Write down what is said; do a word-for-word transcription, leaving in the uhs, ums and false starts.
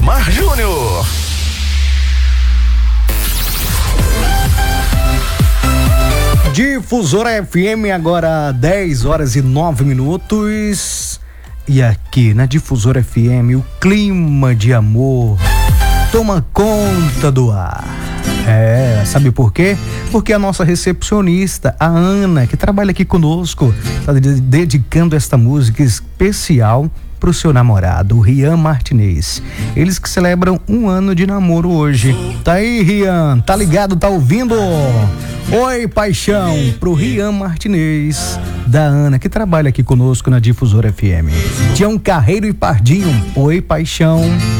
Neymar Júnior. Difusora F M, agora dez horas e nove minutos. E aqui na Difusora F M, o clima de amor toma conta do ar. É, sabe por quê? Porque a nossa recepcionista, a Ana, que trabalha aqui conosco, está dedicando esta música especial pro seu namorado, o Rian Martinez. Eles que celebram um ano de namoro hoje. Tá aí, Rian? Tá ligado? Tá ouvindo? Oi, paixão, pro Rian Martinez, da Ana, que trabalha aqui conosco na Difusora F M. Tião Carreiro e Pardinho. Oi, paixão.